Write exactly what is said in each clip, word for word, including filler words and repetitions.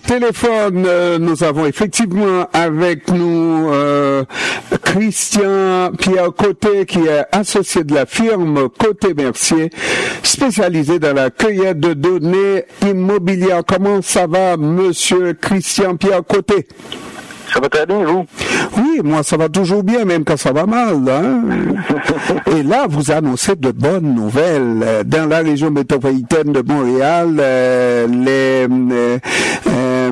téléphone, euh, nous avons effectivement avec nous euh, Christian Pierre Côté, qui est associé de la firme Côté Mercier, spécialisé dans la cueillette de données immobilières. Comment ça va, monsieur Christian Pierre Côté? Ça va très bien, vous? Oui, moi, ça va toujours bien, même quand ça va mal. Hein? Et là, vous annoncez de bonnes nouvelles. Dans la région métropolitaine de Montréal, euh, les, euh, euh,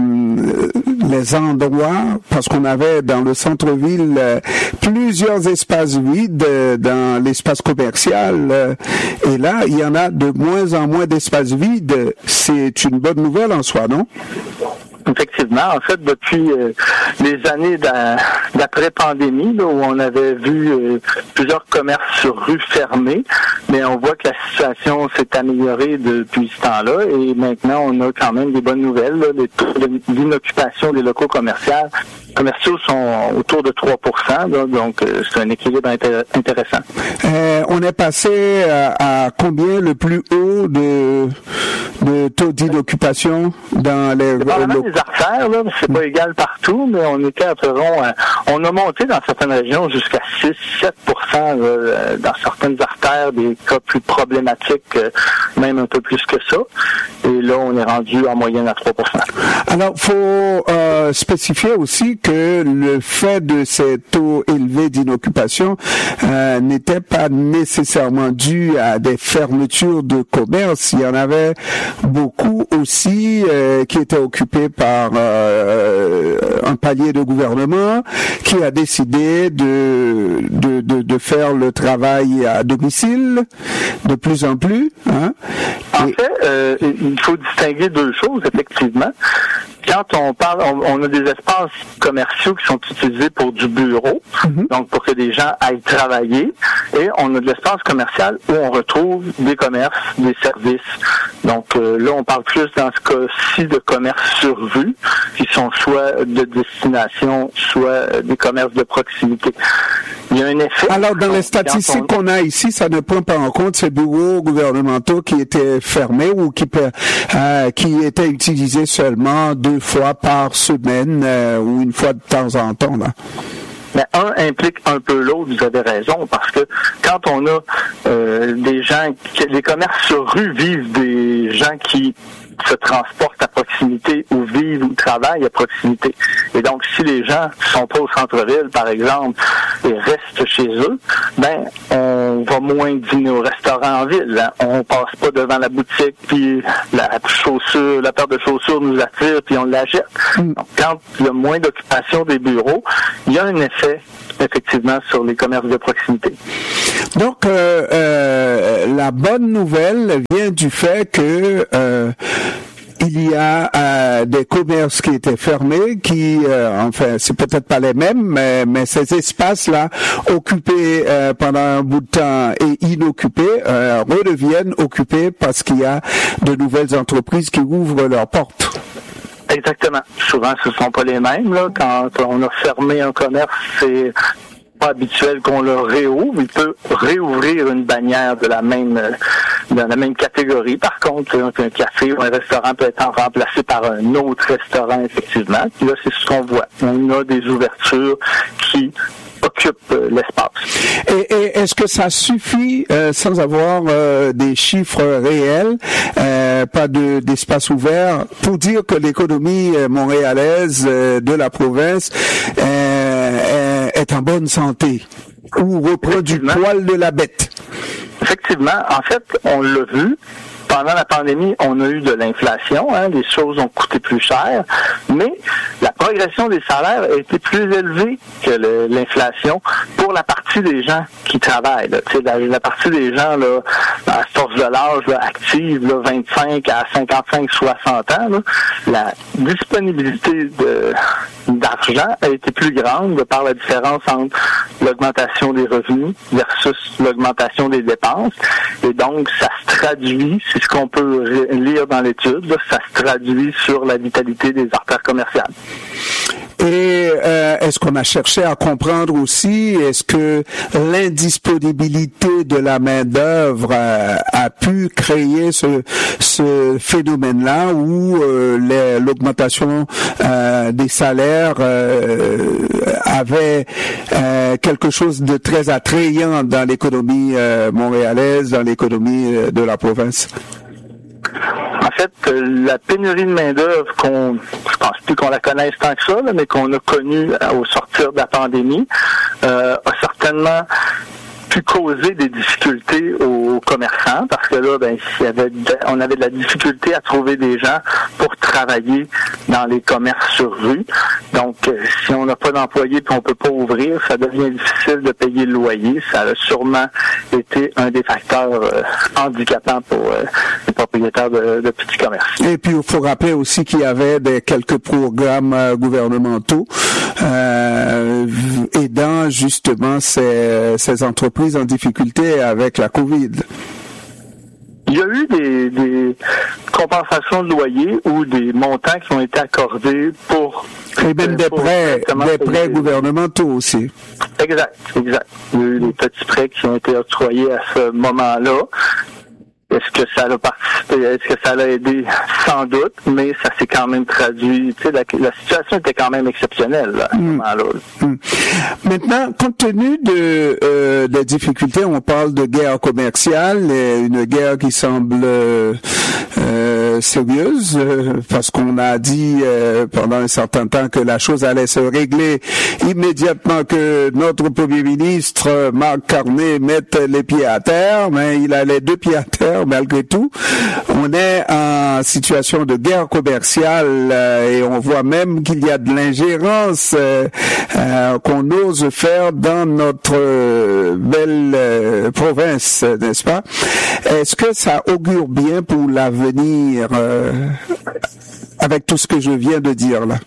les endroits, parce qu'on avait dans le centre-ville euh, plusieurs espaces vides euh, dans l'espace commercial. Euh, et là, il y en a de moins en moins d'espaces vides. C'est une bonne nouvelle en soi, non? Effectivement, en fait, depuis euh, les années d'après-pandémie, là, où on avait vu euh, plusieurs commerces sur rue fermés, mais on voit que la situation s'est améliorée depuis ce temps-là, et maintenant, on a quand même des bonnes nouvelles. Là. Les taux d'inoccupation des locaux commerciaux, commerciaux sont autour de trois pour cent, là, donc euh, c'est un équilibre intér- intéressant. Euh, on est passé à, à combien le plus haut de, de taux d'inoccupation dans les locaux? Les artères, là, c'est pas égal partout, mais on était environ, euh, on a monté dans certaines régions jusqu'à six à sept pour cent là, dans certaines artères, des cas plus problématiques, euh, même un peu plus que ça. Et là, on est rendu en moyenne à trois pour cent. Alors, faut euh, spécifier aussi que le fait de ces taux élevés d'inoccupation euh, n'était pas nécessairement dû à des fermetures de commerce. Il y en avait beaucoup aussi euh, qui étaient occupés par euh, un palier de gouvernement qui a décidé de, de, de, de faire le travail à domicile de plus en plus. Hein? En Et... fait, euh, il faut distinguer deux choses, effectivement. Quand on parle, on, on a des espaces commerciaux qui sont utilisés pour du bureau, mm-hmm. donc pour que des gens aillent travailler, et on a de l'espace commercial où on retrouve des commerces, des services. Donc euh, là, on parle plus dans ce cas-ci de commerces sur rue, qui sont soit de destination, soit des commerces de proximité. Il y a un effet. Alors, dans les statistiques on... qu'on a ici, ça ne prend pas en compte ces bureaux gouvernementaux qui étaient fermés ou qui, euh, qui étaient utilisés seulement deux fois par semaine euh, ou une fois de temps en temps, là. Mais un implique un peu l'autre, vous avez raison, parce que quand on a euh, des gens, les commerces sur rue vivent des gens qui se transportent à proximité ou vivent ou travaillent à proximité. Et donc, si les gens ne sont pas au centre-ville, par exemple, et restent chez eux, ben, on va moins dîner au restaurant en ville. Hein. On passe pas devant la boutique, puis la chaussure, la paire de chaussures nous attire, puis on l'achète. Mm. Donc, quand il y a moins d'occupation des bureaux, il y a un effet effectivement sur les commerces de proximité. Donc, euh, euh, la bonne nouvelle vient du fait que euh, il y a euh, des commerces qui étaient fermés, qui, euh, enfin, c'est peut-être pas les mêmes, mais, mais ces espaces-là, occupés euh, pendant un bout de temps et inoccupés, euh, redeviennent occupés parce qu'il y a de nouvelles entreprises qui ouvrent leurs portes. Exactement. Souvent, ce ne sont pas les mêmes. Là. Quand on a fermé un commerce, c'est pas habituel qu'on le réouvre. Il peut réouvrir une bannière de la même de la même catégorie. Par contre, un café ou un restaurant peut être remplacé par un autre restaurant, effectivement. Puis là, c'est ce qu'on voit. On a des ouvertures qui occupe euh, l'espace. Et, et est-ce que ça suffit euh, sans avoir euh, des chiffres réels, euh, pas de d'espace ouvert, pour dire que l'économie euh, montréalaise euh, de la province euh, est en bonne santé ou reprend du poil de la bête? Effectivement, en fait, on l'a vu. Pendant la pandémie, on a eu de l'inflation, hein, les choses ont coûté plus cher, mais la progression des salaires a été plus élevée que le, l'inflation pour la partie des gens qui travaillent. Là. La, la partie des gens là, à force de l'âge là, active, là, vingt-cinq à cinquante-cinq soixante ans, là, la disponibilité de, d'argent a été plus grande de par la différence entre l'augmentation des revenus versus l'augmentation des dépenses. Et donc, ça se traduit, c'est ce qu'on peut lire dans l'étude, là, ça se traduit sur la vitalité des artères commerciales. Et euh, est-ce qu'on a cherché à comprendre aussi, est-ce que l'indisponibilité de la main-d'œuvre a, a pu créer ce, ce phénomène-là où euh, les, l'augmentation euh, des salaires euh, avait euh, quelque chose de très attrayant dans l'économie euh, montréalaise, dans l'économie euh, de la province? En fait, la pénurie de main-d'œuvre, qu'on, je pense plus qu'on la connaisse tant que ça, là, mais qu'on a connue au sortir de la pandémie, euh, a certainement pu causer des difficultés aux commerçants, parce que là, ben, s'il y avait de, on avait de la difficulté à trouver des gens pour travailler dans les commerces sur rue. Donc, euh, si on n'a pas d'employés puis on peut pas ouvrir, ça devient difficile de payer le loyer. Ça a sûrement été un des facteurs euh, handicapants pour euh, les propriétaires de, de petits commerces. Et puis, il faut rappeler aussi qu'il y avait des, quelques programmes euh, gouvernementaux euh, aidant justement ces, ces entreprises en difficulté avec la COVID. Il y a eu des, des compensations de loyer ou des montants qui ont été accordés pour... Et même des prêts, des prêts gouvernementaux aussi. Exact, exact. Il y a eu des petits prêts qui ont été octroyés à ce moment-là. Est-ce que ça a participé, est-ce que ça l'a aidé? Sans doute, mais ça s'est quand même traduit. Tu sais, la, la situation était quand même exceptionnelle là, à ce mmh. moment-là. Mmh. Maintenant, compte tenu de euh, des difficultés, on parle de guerre commerciale, une guerre qui semble euh, euh, sérieuse, euh, parce qu'on a dit euh, pendant un certain temps que la chose allait se régler immédiatement que notre Premier ministre, Marc Carney, mette les pieds à terre, mais il a les deux pieds à terre. Malgré tout, on est en situation de guerre commerciale euh, et on voit même qu'il y a de l'ingérence euh, euh, qu'on ose faire dans notre euh, belle euh, province, n'est-ce pas? Est-ce que ça augure bien pour l'avenir euh, avec tout ce que je viens de dire là?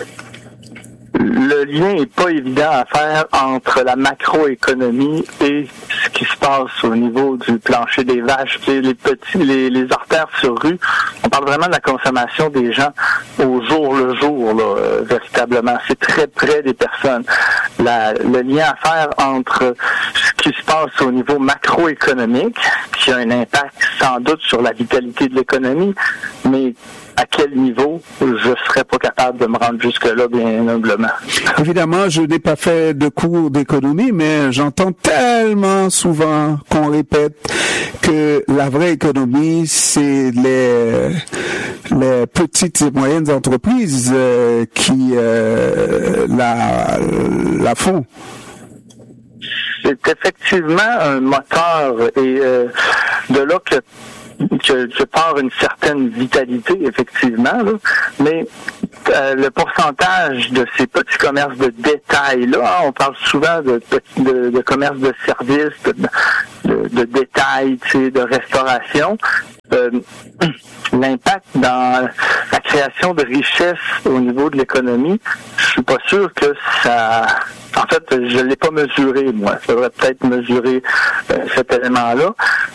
Le lien n'est pas évident à faire entre la macroéconomie et ce qui se passe au niveau du plancher des vaches, les petits, les, les artères sur rue. On parle vraiment de la consommation des gens au jour le jour, là, euh, véritablement. C'est très près des personnes. La, le lien à faire entre ce qui se passe au niveau macroéconomique, qui a un impact sans doute sur la vitalité de l'économie, mais à quel niveau, je serais pas capable de me rendre jusque-là, bien humblement. Évidemment, je n'ai pas fait de cours d'économie, mais j'entends tellement souvent qu'on répète que la vraie économie, c'est les, les petites et moyennes entreprises euh, qui euh, la, la font. C'est effectivement un moteur et euh, de là que Que, que part une certaine vitalité, effectivement, là, mais euh, le pourcentage de ces petits commerces de détail-là, hein, on parle souvent de, de, de commerces de services, de, de, de détail, tu sais, de restauration. Euh, l'impact dans la création de richesse au niveau de l'économie, je suis pas sûr que ça... En fait, je l'ai pas mesuré, moi. Il faudrait peut-être mesurer euh, cet élément-là.